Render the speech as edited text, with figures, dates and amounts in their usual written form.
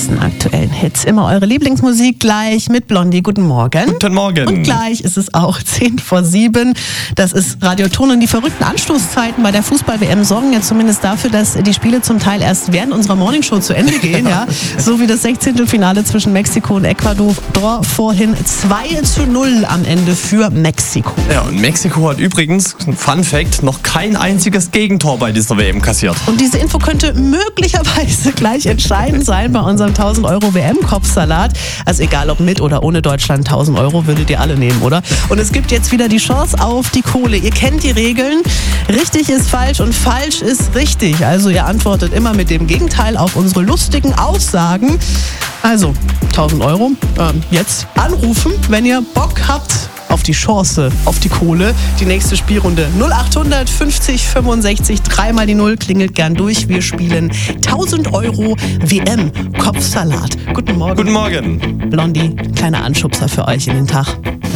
besten aktuellen Hits. Immer eure Lieblingsmusik gleich mit Blondie. Guten Morgen. Guten Morgen. Und gleich ist es auch 6:50. Das ist Radio Ton und die verrückten Anstoßzeiten bei der Fußball-WM sorgen ja zumindest dafür, dass die Spiele zum Teil erst während unserer Morningshow zu Ende gehen. Ja. So wie das 16. Finale zwischen Mexiko und Ecuador vorhin 2:0 am Ende für Mexiko. Ja, und Mexiko hat übrigens, Fun Fact, noch kein einziges Gegentor bei dieser WM kassiert. Und diese Info könnte möglicherweise gleich entscheidend sein bei unserem 1000 Euro WM-Kopfsalat. Also egal ob mit oder ohne Deutschland, 1000 Euro würdet ihr alle nehmen, oder? Und es gibt jetzt wieder die Chance auf die Kohle. Ihr kennt die Regeln. Richtig ist falsch und falsch ist richtig. Also ihr antwortet immer mit dem Gegenteil auf unsere lustigen Aussagen. Also 1000 Euro. Jetzt anrufen, wenn ihr Bock habt auf die Chance, auf die Kohle. Die nächste Spielrunde 0800 50 65 3 mal die 0 klingelt gern durch. Wir spielen 1000 Euro WM Kopfsalat. Guten Morgen. Guten Morgen. Blondie, kleiner Anschubser für euch in den Tag.